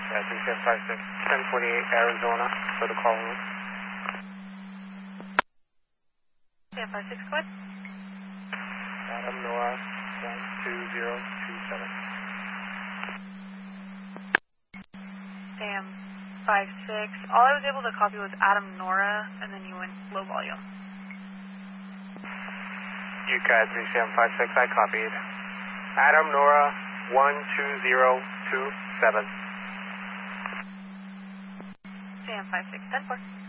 3756, 1048 Arizona for the call room. 3756, go ahead. Adam Nora 12027. Sam 56. All I was able to copy was Adam Nora, and then you went low volume. UCAD 3756, I copied. Adam Nora 12027. Sam 56, 10-4.